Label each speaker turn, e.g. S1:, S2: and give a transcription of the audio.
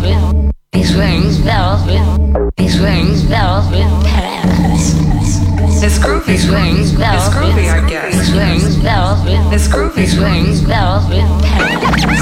S1: with. He rings bells with. He rings bells with pants.
S2: It's groovy.
S1: He rings bells
S2: It's groovy, I guess.
S1: He rings bells with.
S2: It's groovy.
S1: He rings bells with pants.